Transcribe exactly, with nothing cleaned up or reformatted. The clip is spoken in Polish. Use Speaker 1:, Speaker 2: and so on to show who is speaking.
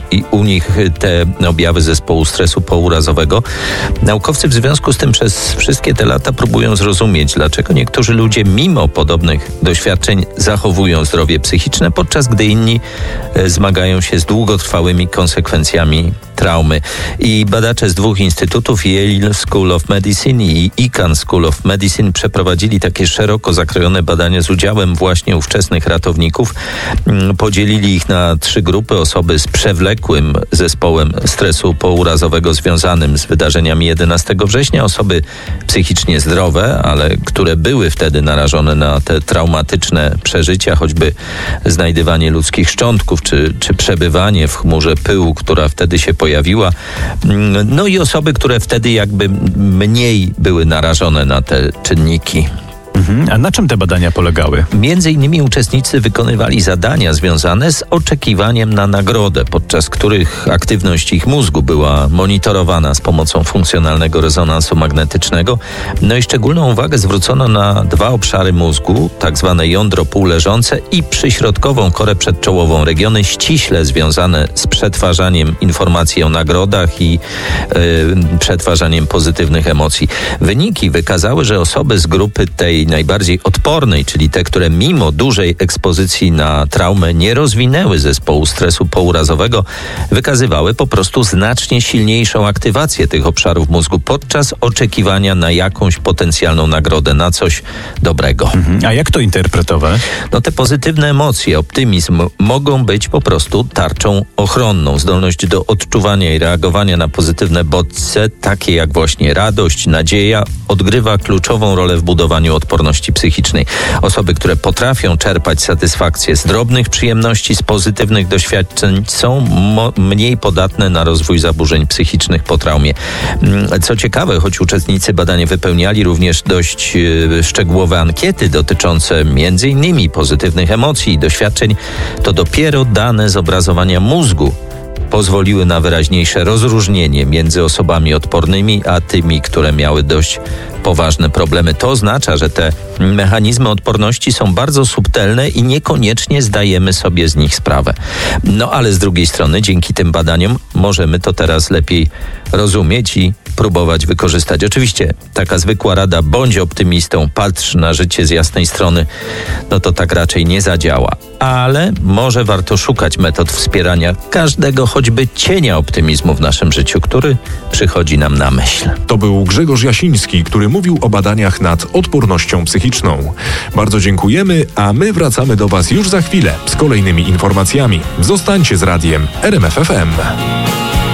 Speaker 1: i, i u nich te objawy zespołu stresu pourazowego. Naukowcy w związku z tym przez wszystkie te lata próbują zrozumieć, dlaczego niektórzy ludzie mimo podobnych doświadczeń zachowują zdrowie psychiczne, podczas gdy inni zmagają się z długotrwałymi konsekwencjami traumy. I badacze z dwóch instytutów, Yale School of Medicine i Icahn School of Medicine, przeprowadzili takie szeroko zakrojone badania z udziałem właśnie ówczesnych ratowników. Podzielili ich na trzy grupy. Osoby z przewlekłym zespołem stresu pourazowego związanym z wydarzeniami jedenastego września, osoby psychicznie zdrowe, ale które były wtedy narażone na te traumatyczne przeżycia, choćby znajdywanie ludzkich szczątków, czy, czy przebywanie w chmurze pyłu, która wtedy się pojawiła. No i osoby, które wtedy jakby mniej były narażone na te czynniki.
Speaker 2: Mhm. A na czym te badania polegały?
Speaker 1: Między innymi uczestnicy wykonywali zadania związane z oczekiwaniem na nagrodę, podczas których aktywność ich mózgu była monitorowana z pomocą funkcjonalnego rezonansu magnetycznego. No i szczególną uwagę zwrócono na dwa obszary mózgu, tak zwane jądro półleżące i przyśrodkową korę przedczołową, regiony ściśle związane z przetwarzaniem informacji o nagrodach i yy, przetwarzaniem pozytywnych emocji. Wyniki wykazały, że osoby z grupy tej najbardziej odpornej, czyli te, które mimo dużej ekspozycji na traumę nie rozwinęły zespołu stresu pourazowego, wykazywały po prostu znacznie silniejszą aktywację tych obszarów mózgu podczas oczekiwania na jakąś potencjalną nagrodę, na coś dobrego.
Speaker 2: Mhm. A jak to interpretować?
Speaker 1: No te pozytywne emocje, optymizm mogą być po prostu tarczą ochronną. Zdolność do odczuwania i reagowania na pozytywne bodźce, takie jak właśnie radość, nadzieja, odgrywa kluczową rolę w budowaniu odporności psychicznej. Osoby, które potrafią czerpać satysfakcję z drobnych przyjemności, z pozytywnych doświadczeń, są mo- mniej podatne na rozwój zaburzeń psychicznych po traumie. Co ciekawe, choć uczestnicy badania wypełniali również dość yy, szczegółowe ankiety dotyczące między innymi pozytywnych emocji i doświadczeń, to dopiero dane z obrazowania mózgu pozwoliły na wyraźniejsze rozróżnienie między osobami odpornymi, a tymi, które miały dość poważne problemy. To oznacza, że te mechanizmy odporności są bardzo subtelne i niekoniecznie zdajemy sobie z nich sprawę. No ale z drugiej strony, dzięki tym badaniom możemy to teraz lepiej rozumieć i próbować wykorzystać. Oczywiście taka zwykła rada, bądź optymistą, patrz na życie z jasnej strony, no to tak raczej nie zadziała. Ale może warto szukać metod wspierania każdego choćby cienia optymizmu w naszym życiu, który przychodzi nam na myśl.
Speaker 3: To był Grzegorz Jasiński, który mówił o badaniach nad odpornością psychiczną. Bardzo dziękujemy, a my wracamy do Was już za chwilę z kolejnymi informacjami. Zostańcie z radiem R M F F M.